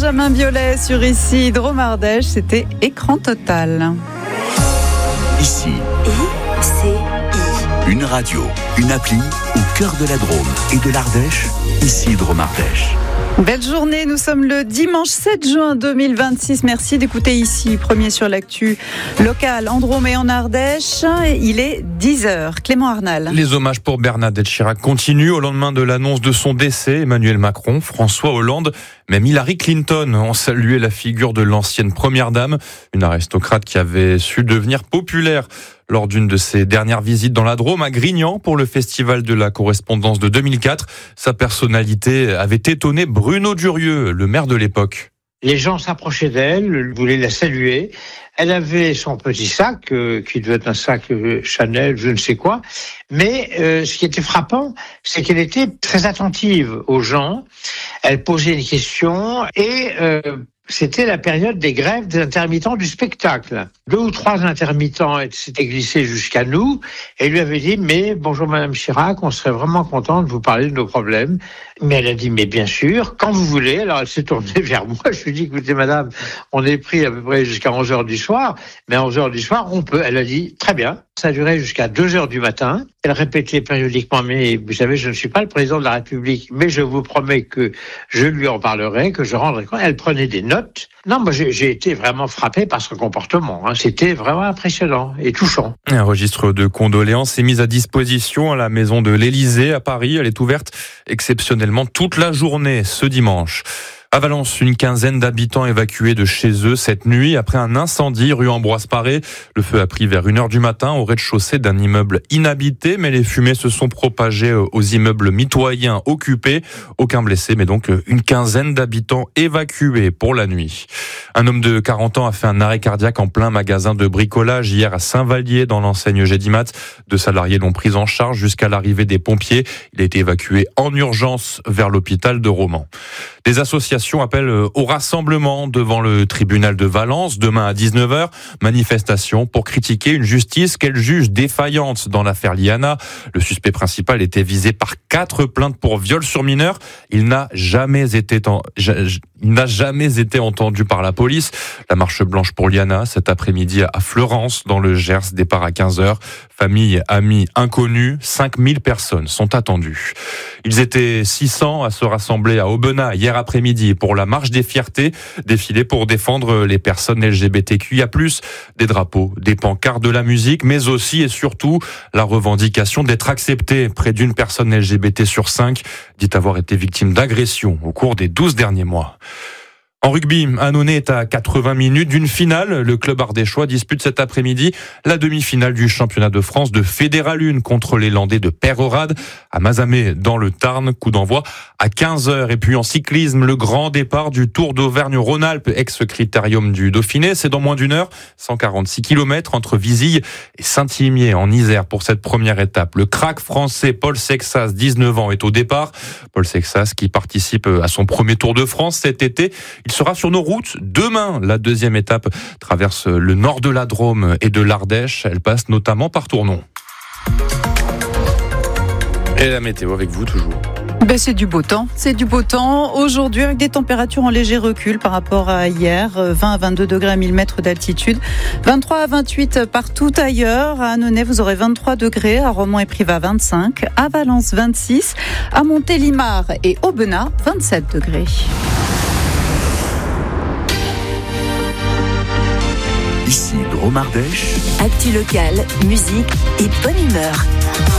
Benjamin Biolay sur Ici Drôme-Ardèche, c'était Écran Total. Ici, ICI. une radio, une appli au cœur de la Drôme et de l'Ardèche, Ici Drôme-Ardèche. Belle journée, nous sommes le dimanche 7 juin 2026. Merci d'écouter Ici, premier sur l'actu locale en Drôme et en Ardèche. Il est 10h. Clément Arnal. Les hommages pour Bernadette Chirac continuent au lendemain de l'annonce de son décès. Emmanuel Macron, François Hollande, même Hillary Clinton ont salué la figure de l'ancienne première dame, une aristocrate qui avait su devenir populaire lors d'une de ses dernières visites dans la Drôme à Grignan pour le festival de la correspondance de 2004. Sa personnalité avait étonné Bruno Durieux, le maire de l'époque. Les gens s'approchaient d'elle, voulaient la saluer. Elle avait son petit sac, qui devait être un sac Chanel, je ne sais quoi. Mais ce qui était frappant, c'est qu'elle était très attentive aux gens. Elle posait des questions et c'était la période des grèves des intermittents du spectacle. 2 ou 3 intermittents s'étaient glissés jusqu'à nous et lui avaient dit « Mais bonjour Madame Chirac, on serait vraiment content de vous parler de nos problèmes. » Mais elle a dit « Mais bien sûr, quand vous voulez. » Alors elle s'est tournée vers moi. Je lui ai dit « Écoutez Madame, on est pris à peu près jusqu'à 11h du soir, mais à 11h du soir, on peut. » Elle a dit « Très bien. » Ça a duré jusqu'à 2h du matin. Elle répétait périodiquement « Mais vous savez, je ne suis pas le président de la République, mais je vous promets que je lui en parlerai, que je rendrai compte. » Elle prenait des notes. Non, moi j'ai été vraiment frappé par son comportement. C'était vraiment impressionnant et touchant. Un registre de condoléances est mis à disposition à la maison de l'Élysée à Paris. Elle est ouverte exceptionnellement toute la journée ce dimanche. À Valence, une quinzaine d'habitants évacués de chez eux cette nuit après un incendie rue Ambroise Paré. Le feu a pris vers 1h du matin au rez-de-chaussée d'un immeuble inhabité, mais les fumées se sont propagées aux immeubles mitoyens occupés. Aucun blessé, mais donc une quinzaine d'habitants évacués pour la nuit. Un homme de 40 ans a fait un arrêt cardiaque en plein magasin de bricolage hier à Saint-Vallier dans l'enseigne Gédimat. 2 salariés l'ont pris en charge jusqu'à l'arrivée des pompiers. Il a été évacué en urgence vers l'hôpital de Romans. Des associations appellent au rassemblement devant le tribunal de Valence demain à 19h. Manifestation pour critiquer une justice qu'elle juge défaillante dans l'affaire Liana. Le suspect principal était visé par 4 plaintes pour viol sur mineur. Il n'a jamais été entendu par la police. La marche blanche pour Liana cet après-midi à Fleurance dans le Gers, départ à 15h. Famille, amis, inconnus, 5000 personnes sont attendues. Ils étaient 600 à se rassembler à Aubenas hier après-midi pour la marche des fiertés, défilé pour défendre les personnes LGBTQIA+, des drapeaux, des pancartes, de la musique, mais aussi et surtout la revendication d'être accepté. Près d'une personne LGBT sur 5 dit avoir été victime d'agression au cours des 12 derniers mois. En rugby, Annonay est à 80 minutes d'une finale. Le club ardéchois dispute cet après-midi la demi-finale du championnat de France de Fédéral 1 contre les Landais de Peyrehorade à Mazamet dans le Tarn. Coup d'envoi à 15h. Et puis en cyclisme, le grand départ du Tour d'Auvergne-Rhône-Alpes, ex-critérium du Dauphiné. C'est dans moins d'une heure, 146 km entre Vizille et Saint-Imier en Isère pour cette première étape. Le crack français Paul Sexas, 19 ans, est au départ. Paul Sexas qui participe à son premier Tour de France cet été. Il sera sur nos routes demain. La deuxième étape traverse le nord de la Drôme et de l'Ardèche. Elle passe notamment par Tournon. Et la météo avec vous toujours. C'est du beau temps. C'est du beau temps. Aujourd'hui, avec des températures en léger recul par rapport à hier. 20 à 22 degrés à 1000 mètres d'altitude. 23 à 28 partout ailleurs. À Annonay, vous aurez 23 degrés. À Romans et Privas, 25. À Valence, 26. À Montélimar et Aubenas, 27 degrés. Ici Drôme-Ardèche. Actu locale, musique et bonne humeur.